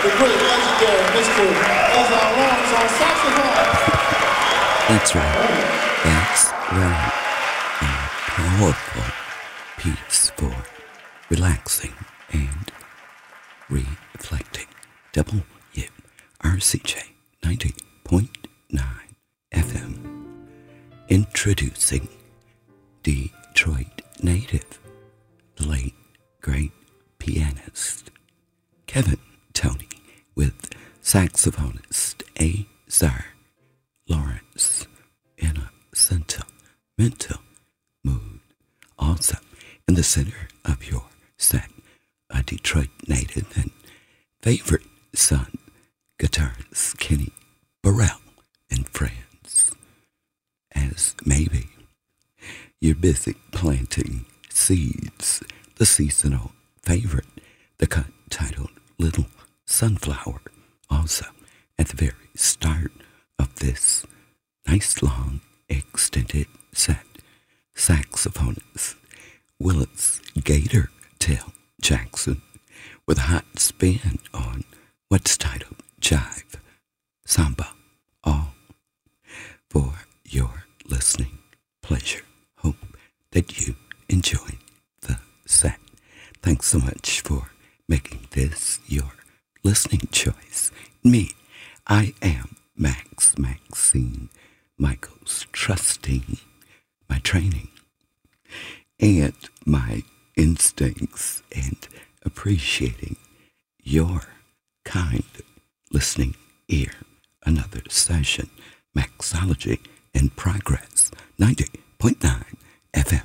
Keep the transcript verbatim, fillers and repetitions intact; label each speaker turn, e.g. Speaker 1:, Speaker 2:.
Speaker 1: the great legendary Mister Ezra Lawrence on saxophone.
Speaker 2: That's right. That's right. A powerful piece for relaxing and reflecting. W R C J ninety point nine F M. Introducing Detroit native, the late great pianist Kevin Toney with saxophonist Ezra Lawrence in a sentimental mood. Also in the center of your set, a Detroit native and favorite son, guitarist Kenny Burrell and friends. As maybe you're busy planting seeds, the seasonal favorite, the cut titled Little Sunflower, also at the very start of this nice long extended set, saxophonist Willis Gator Tail Jackson with a hot spin on what's titled Jive Samba, all for your listening pleasure. Hope that you enjoy the set. Thanks so much for making this your listening choice. Me, I am Max Maxine Michaels, trusting my training and my instincts and appreciating your kind listening ear. Another session, Maxology in progress, ninety point nine F M.